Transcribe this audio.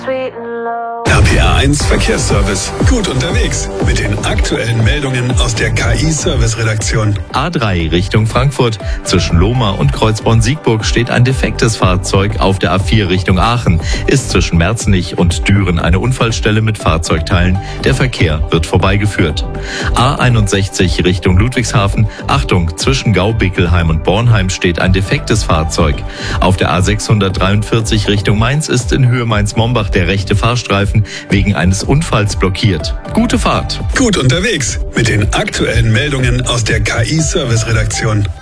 RPR1 Verkehrsservice. Gut unterwegs mit den aktuellen Meldungen aus der KI-Service-Redaktion. A3 Richtung Frankfurt. Zwischen Lohmar und Kreuzborn-Siegburg steht ein defektes Fahrzeug. Auf der A4 Richtung Aachen ist zwischen Merzenich und Düren eine Unfallstelle mit Fahrzeugteilen. Der Verkehr wird vorbeigeführt. A61 Richtung Ludwigshafen. Achtung, zwischen Gaubickelheim und Bornheim steht ein defektes Fahrzeug. Auf der A643 Richtung Mainz ist in Höhe Mainz-Mombach der rechte Fahrstreifen wegen eines Unfalls blockiert. Gute Fahrt. Gut unterwegs mit den aktuellen Meldungen aus der KI-Service-Redaktion.